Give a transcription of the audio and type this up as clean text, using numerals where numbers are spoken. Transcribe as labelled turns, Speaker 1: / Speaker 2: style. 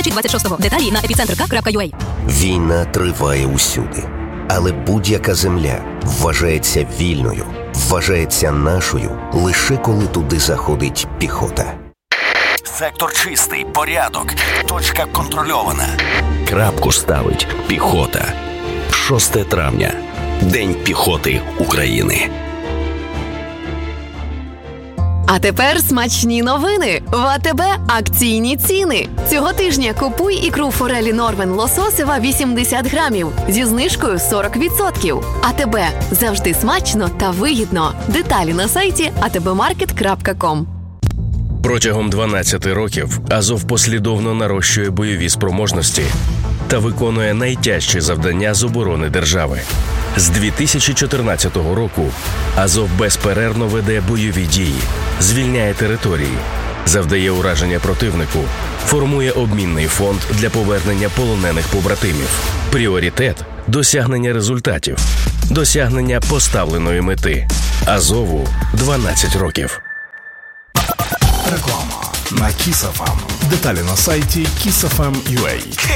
Speaker 1: вночі 26-го. Деталі на epicenter.ua.
Speaker 2: Війна триває усюди. Але будь-яка земля вважається вільною, вважається нашою лише коли туди заходить піхота.
Speaker 3: Сектор чистий, порядок, точка контрольована.
Speaker 2: Крапку ставить піхота. 6 травня. День піхоти України.
Speaker 4: А тепер смачні новини. В АТБ акційні ціни. Цього тижня купуй ікру форелі Норвен лососева 80 грамів зі знижкою 40%. АТБ. Завжди смачно та вигідно. Деталі на сайті atbmarket.com.
Speaker 5: Протягом 12 років Азов послідовно нарощує бойові спроможності та виконує найтяжчі завдання з оборони держави. З 2014 року Азов безперервно веде бойові дії, звільняє території, завдає ураження противнику, формує обмінний фонд для повернення полонених побратимів. Пріоритет – досягнення результатів, досягнення поставленої мети. Азову 12 років.
Speaker 6: Реклама на Kiss FM. Деталі на сайті kissfm.ua.